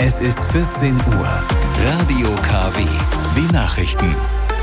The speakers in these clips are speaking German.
Es ist 14 Uhr. Radio KW. Die Nachrichten.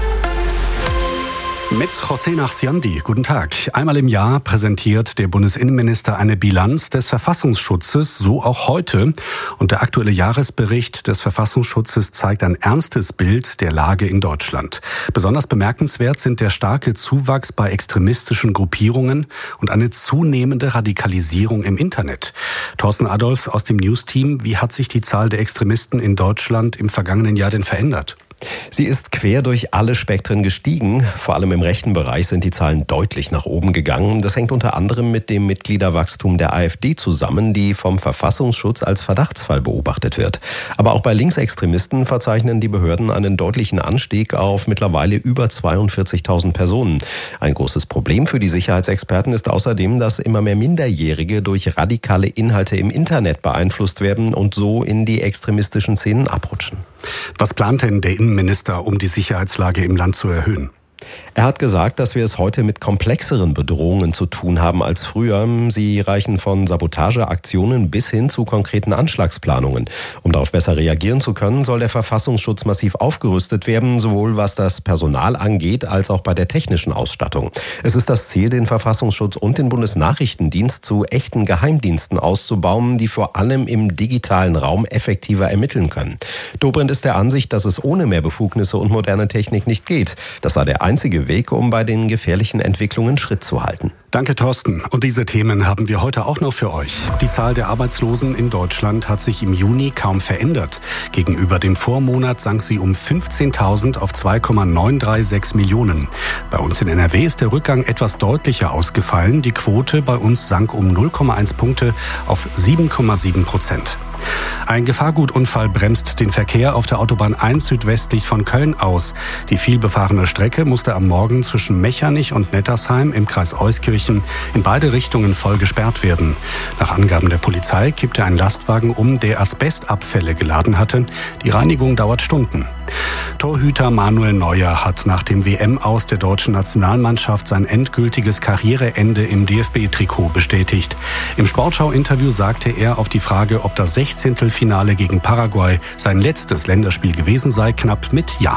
Mit José Nachsiandi. Guten Tag. Einmal im Jahr präsentiert der Bundesinnenminister eine Bilanz des Verfassungsschutzes, so auch heute. Und der aktuelle Jahresbericht des Verfassungsschutzes zeigt ein ernstes Bild der Lage in Deutschland. Besonders bemerkenswert sind der starke Zuwachs bei extremistischen Gruppierungen und eine zunehmende Radikalisierung im Internet. Thorsten Adolfs aus dem News-Team, wie hat sich die Zahl der Extremisten in Deutschland im vergangenen Jahr denn verändert? Sie ist quer durch alle Spektren gestiegen. Vor allem im rechten Bereich sind die Zahlen deutlich nach oben gegangen. Das hängt unter anderem mit dem Mitgliederwachstum der AfD zusammen, die vom Verfassungsschutz als Verdachtsfall beobachtet wird. Aber auch bei Linksextremisten verzeichnen die Behörden einen deutlichen Anstieg auf mittlerweile über 42.000 Personen. Ein großes Problem für die Sicherheitsexperten ist außerdem, dass immer mehr Minderjährige durch radikale Inhalte im Internet beeinflusst werden und so in die extremistischen Szenen abrutschen. Was plant denn der Innenminister, um die Sicherheitslage im Land zu erhöhen? Er hat gesagt, dass wir es heute mit komplexeren Bedrohungen zu tun haben als früher. Sie reichen von Sabotageaktionen bis hin zu konkreten Anschlagsplanungen. Um darauf besser reagieren zu können, soll der Verfassungsschutz massiv aufgerüstet werden, sowohl was das Personal angeht, als auch bei der technischen Ausstattung. Es ist das Ziel, den Verfassungsschutz und den Bundesnachrichtendienst zu echten Geheimdiensten auszubauen, die vor allem im digitalen Raum effektiver ermitteln können. Dobrindt ist der Ansicht, dass es ohne mehr Befugnisse und moderne Technik nicht geht. Das sei der einzige Weg, um bei den gefährlichen Entwicklungen Schritt zu halten. Danke, Thorsten. Und diese Themen haben wir heute auch noch für euch. Die Zahl der Arbeitslosen in Deutschland hat sich im Juni kaum verändert. Gegenüber dem Vormonat sank sie um 15.000 auf 2,936 Millionen. Bei uns in NRW ist der Rückgang etwas deutlicher ausgefallen. Die Quote bei uns sank um 0,1 Punkte auf 7,7%. Ein Gefahrgutunfall bremst den Verkehr auf der Autobahn 1 südwestlich von Köln aus. Die vielbefahrene Strecke musste am Morgen zwischen Mechernich und Nettersheim im Kreis Euskirchen in beide Richtungen voll gesperrt werden. Nach Angaben der Polizei kippte ein Lastwagen um, der Asbestabfälle geladen hatte. Die Reinigung dauert Stunden. Torhüter Manuel Neuer hat nach dem WM-Aus der deutschen Nationalmannschaft sein endgültiges Karriereende im DFB-Trikot bestätigt. Im Sportschau-Interview sagte er auf die Frage, ob das 16. Finale gegen Paraguay sein letztes Länderspiel gewesen sei, knapp mit Ja.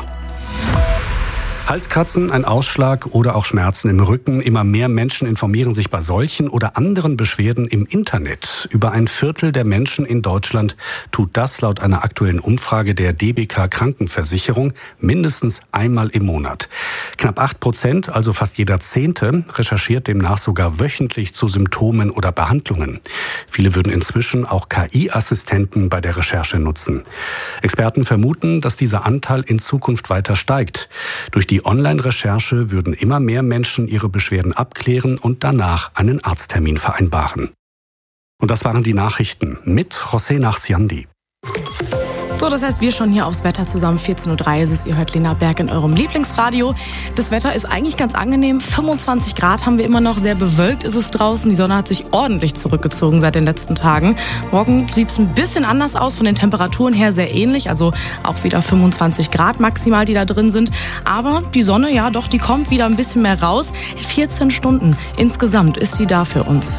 Halskratzen, ein Ausschlag oder auch Schmerzen im Rücken. Immer mehr Menschen informieren sich bei solchen oder anderen Beschwerden im Internet. Über ein Viertel der Menschen in Deutschland tut das laut einer aktuellen Umfrage der DBK Krankenversicherung mindestens einmal im Monat. Knapp 8%, also fast jeder Zehnte, recherchiert demnach sogar wöchentlich zu Symptomen oder Behandlungen. Viele würden inzwischen auch KI-Assistenten bei der Recherche nutzen. Experten vermuten, dass dieser Anteil in Zukunft weiter steigt. Durch die Online-Recherche würden immer mehr Menschen ihre Beschwerden abklären und danach einen Arzttermin vereinbaren. Und das waren die Nachrichten mit José Nachsiandi. So, das heißt, wir schauen hier aufs Wetter zusammen. 14.03 Uhr ist es, ihr hört Lena Berg in eurem Lieblingsradio. Das Wetter ist eigentlich ganz angenehm. 25 Grad haben wir immer noch, sehr bewölkt ist es draußen. Die Sonne hat sich ordentlich zurückgezogen seit den letzten Tagen. Morgen sieht es ein bisschen anders aus, von den Temperaturen her sehr ähnlich. Also auch wieder 25 Grad maximal, die da drin sind. Aber die Sonne, ja doch, die kommt wieder ein bisschen mehr raus. 14 Stunden insgesamt ist sie da für uns.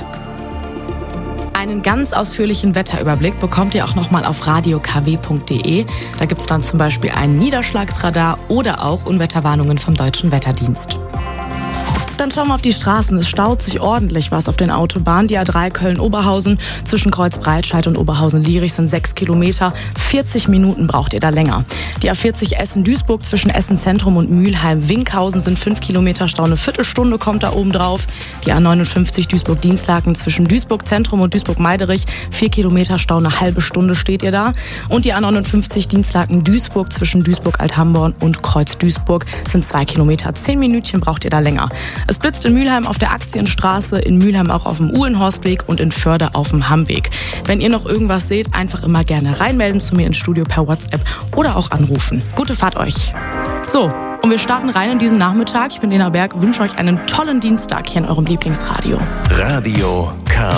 Einen ganz ausführlichen Wetterüberblick bekommt ihr auch nochmal auf radiokw.de. Da gibt es dann zum Beispiel ein Niederschlagsradar oder auch Unwetterwarnungen vom Deutschen Wetterdienst. Dann schauen wir auf die Straßen. Es staut sich ordentlich was auf den Autobahnen. Die A3 Köln-Oberhausen zwischen Kreuz-Breitscheid und Oberhausen-Lierich sind 6 Kilometer. 40 Minuten braucht ihr da länger. Die A40 Essen-Duisburg zwischen Essen-Zentrum und Mülheim-Winkhausen sind 5 Kilometer Stau. Eine Viertelstunde kommt da oben drauf. Die A59 Duisburg-Dienstlaken zwischen Duisburg-Zentrum und Duisburg-Meiderich. 4 Kilometer Stau, eine halbe Stunde steht ihr da. Und die A59 Dienstlaken-Duisburg zwischen Duisburg-Althamborn und Kreuz-Duisburg sind 2 Kilometer. 10 Minütchen braucht ihr da länger. Es blitzt in Mülheim auf der Aktienstraße, in Mülheim auch auf dem Uhlenhorstweg und in Förde auf dem Hammweg. Wenn ihr noch irgendwas seht, einfach immer gerne reinmelden zu mir ins Studio per WhatsApp oder auch anrufen. Gute Fahrt euch. So, und wir starten rein in diesen Nachmittag. Ich bin Lena Berg, wünsche euch einen tollen Dienstag hier in eurem Lieblingsradio. Radio K.